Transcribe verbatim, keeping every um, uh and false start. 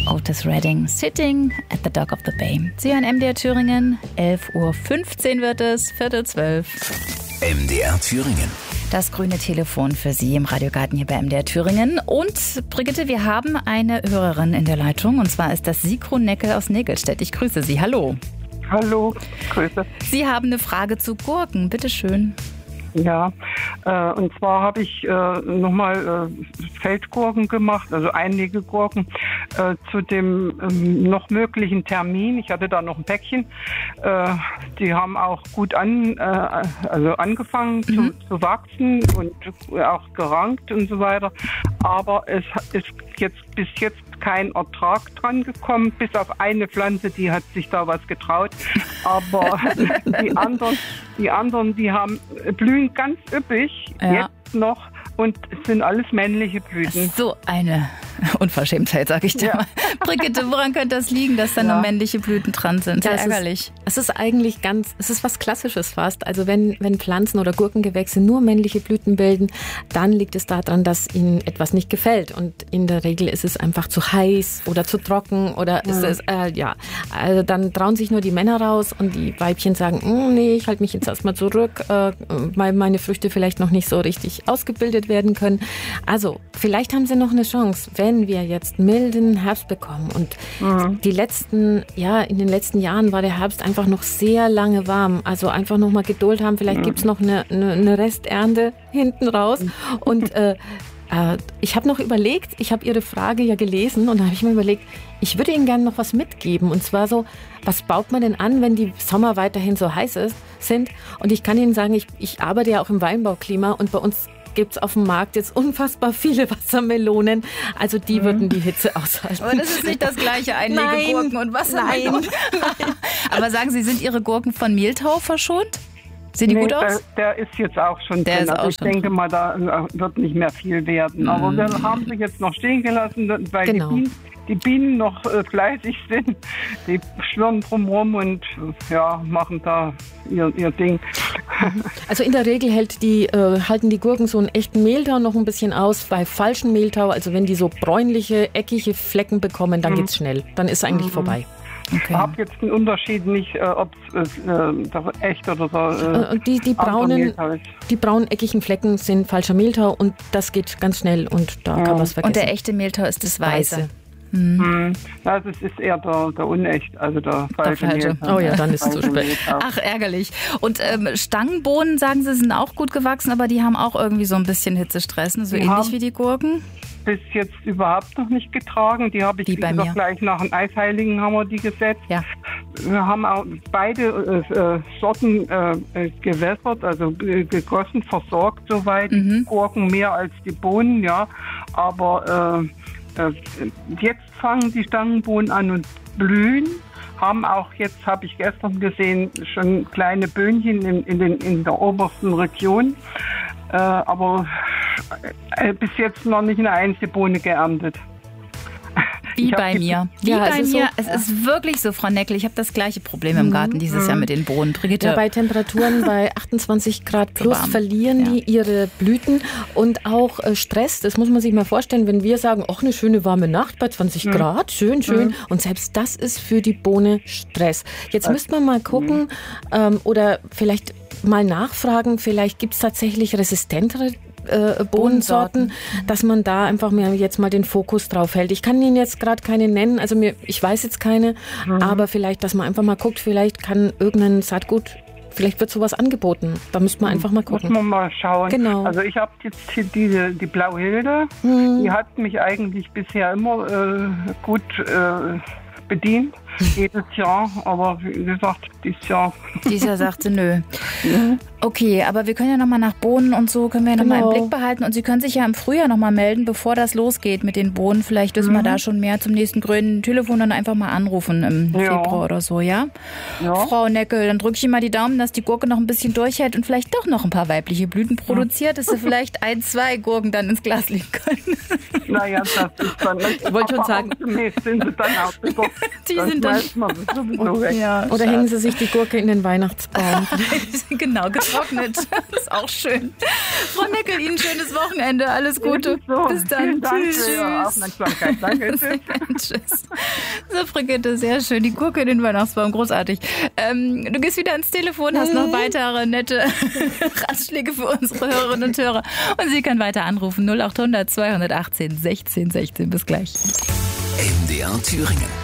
Otis Redding, Sitting at the Dock of the Bay. Sie hören M D R Thüringen, elf Uhr fünfzehn wird es, Viertel zwölf. M D R Thüringen. Das grüne Telefon für Sie im Radiogarten hier bei M D R Thüringen. Und Brigitte, wir haben eine Hörerin in der Leitung. Und zwar ist das Sigrun Neckel aus Nägelstedt. Ich grüße Sie. Hallo. Hallo, Grüße. Sie haben eine Frage zu Gurken. Bitte schön. Ja, äh, und zwar habe ich äh, nochmal äh, Feldgurken gemacht, also Einlegegurken, äh, zu dem ähm, noch möglichen Termin. Ich hatte da noch ein Päckchen. Äh, die haben auch gut an, äh, also angefangen mhm. zu, zu wachsen und auch gerankt und so weiter. Aber es ist jetzt bis jetzt kein Ertrag dran gekommen, bis auf eine Pflanze, die hat sich da was getraut. Aber die anderen, die anderen, die haben blühen ganz üppig, ja. Jetzt noch. Und es sind alles männliche Blüten. So eine Unverschämtheit, sag ich dir ja. mal. Brigitte, woran könnte das liegen, dass da ja. nur männliche Blüten dran sind? Sehr ja, ärgerlich. Es ist, es ist eigentlich ganz, es ist was Klassisches fast. Also wenn, wenn Pflanzen oder Gurkengewächse nur männliche Blüten bilden, dann liegt es daran, dass ihnen etwas nicht gefällt. Und in der Regel ist es einfach zu heiß oder zu trocken oder ja. ist es, äh, ja. Also dann trauen sich nur die Männer raus und die Weibchen sagen, mm, nee, ich halte mich jetzt erstmal zurück, äh, weil meine Früchte vielleicht noch nicht so richtig ausgebildet werden können. Also vielleicht haben sie noch eine Chance, wenn wir jetzt milden Herbst bekommen und mhm. die letzten, ja, in den letzten Jahren war der Herbst einfach noch sehr lange warm. Also einfach noch mal Geduld haben. Vielleicht mhm. gibt es noch eine, eine, eine Resternte hinten raus. Mhm. Und äh, äh, ich habe noch überlegt, ich habe Ihre Frage ja gelesen und da habe ich mir überlegt, ich würde Ihnen gerne noch was mitgeben. Und zwar so, was baut man denn an, wenn die Sommer weiterhin so heiß ist, sind? Und ich kann Ihnen sagen, ich, ich arbeite ja auch im Weinbauklima und bei uns gibt es auf dem Markt jetzt unfassbar viele Wassermelonen. Also die mhm. würden die Hitze aushalten. Aber das ist nicht das gleiche, Einlegegurken und Wassermelonen. Nein. Aber sagen Sie, sind Ihre Gurken von Mehltau verschont? Sehen die nee, gut aus? Der, der ist jetzt auch schon der drin. Ist also auch ich schon denke drin. mal, da wird nicht mehr viel werden. Mhm. Aber wir haben sie jetzt noch stehen gelassen, weil genau. die Bienen, die Bienen noch äh, fleißig sind. Die schwirren drumherum und ja, machen da ihr, ihr Ding. Also in der Regel hält die, äh, halten die Gurken so einen echten Mehltau noch ein bisschen aus. Bei falschen Mehltau, also wenn die so bräunliche, eckige Flecken bekommen, dann mhm. geht's schnell. Dann ist eigentlich mhm. vorbei. Okay. Ich habe jetzt den Unterschied nicht, äh, ob es äh, echt oder so. Äh, die, die, braunen, die braunen eckigen Flecken sind falscher Mehltau und das geht ganz schnell und da ja. kann man es vergessen. Und der echte Mehltau ist das Weiße. Mhm. Ja, das ist eher der, der unecht, also der falsche. Der falsche. Oh ja, dann ist es zu spät. Ach, ärgerlich. Und ähm, Stangenbohnen, sagen Sie, sind auch gut gewachsen, aber die haben auch irgendwie so ein bisschen Hitzestress, so die ähnlich wie die Gurken? Bis jetzt überhaupt noch nicht getragen. Die habe ich die bei mir. gleich nach dem Eisheiligen haben wir die gesetzt. Ja. Wir haben auch beide äh, Sorten äh, gewässert, also äh, gegossen, versorgt soweit. Mhm. Gurken mehr als die Bohnen, ja. Aber äh, äh, jetzt fangen die Stangenbohnen an und blühen. Haben auch jetzt, habe ich gestern gesehen, schon kleine Böhnchen in, in, den, in der obersten Region. Äh, aber äh, bis jetzt noch nicht eine einzige Bohne geerntet. Wie bei mir. Wie ja, bei es mir. So, es ist wirklich so, Frau Neckel. Ich habe das gleiche Problem im Garten dieses mhm. Jahr mit den Bohnen. Brigitte. Ja, bei Temperaturen bei achtundzwanzig Grad plus verlieren ja. die ihre Blüten und auch äh, Stress. Das muss man sich mal vorstellen, wenn wir sagen, ach, eine schöne warme Nacht bei zwanzig mhm. Grad, schön, schön. Mhm. Und selbst das ist für die Bohne Stress. Jetzt das, müsste man mal gucken mhm. ähm, oder vielleicht mal nachfragen, vielleicht gibt es tatsächlich resistentere Äh, Bohnensorten, dass man da einfach mehr jetzt mal den Fokus drauf hält. Ich kann Ihnen jetzt gerade keine nennen, also mir, ich weiß jetzt keine, mhm. aber vielleicht, dass man einfach mal guckt, vielleicht kann irgendein Saatgut, vielleicht wird sowas angeboten. Da müsste man einfach mal gucken. Muss man mal schauen. Genau. Also ich habe jetzt hier diese, die Blauhilde, mhm. die hat mich eigentlich bisher immer äh, gut äh, bedient. Jedes Jahr, aber wie gesagt, dieses Jahr. Dieses Jahr sagte nö. Okay, aber wir können ja nochmal nach Bohnen und so, können wir ja nochmal genau. im Blick behalten. Und Sie können sich ja im Frühjahr nochmal melden, bevor das losgeht mit den Bohnen. Vielleicht wissen mhm. wir da schon mehr zum nächsten grünen Telefon, dann einfach mal anrufen im ja. Februar oder so, ja? ja? Frau Neckel, dann drücke ich Ihnen mal die Daumen, dass die Gurke noch ein bisschen durchhält und vielleicht doch noch ein paar weibliche Blüten produziert, dass Sie vielleicht ein, zwei Gurken dann ins Glas legen können. Naja, das ist dann... Ich wollte schon sagen... Nee, sind sie dann auch die sind dann... Sowieso weg. Ja, oder hängen Sie sich die Gurke in den Weihnachtsbaum. Genau, genau. trocknet. Das ist auch schön. Frau Neckel, Ihnen ein schönes Wochenende. Alles Gute. So. Bis dann. Vielen Dank Tschüss. für Ihre Aufmerksamkeit. Danke. Tschüss. So, Brigitte, sehr schön. Die Gurke in den Weihnachtsbaum, großartig. Ähm, du gehst wieder ans Telefon, hast noch weitere nette Ratschläge für unsere Hörerinnen und Hörer. Und sie kann weiter anrufen. null acht hundert zweihundertachtzehn sechzehn sechzehn. Bis gleich. M D R Thüringen.